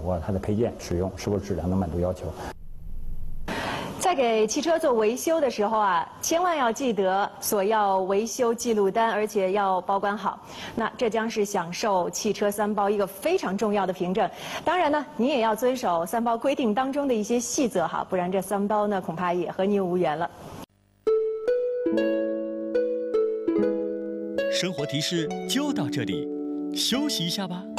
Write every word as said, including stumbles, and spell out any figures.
握它的配件使用是否质量能满足要求。 在给汽车做维修的时候啊，千万要记得索要维修记录单，而且要保管好。那这将是享受汽车三包一个非常重要的凭证。当然呢，你也要遵守三包规定当中的一些细则哈，不然这三包呢恐怕也和你无缘了。 生活提示就到这里，休息一下吧。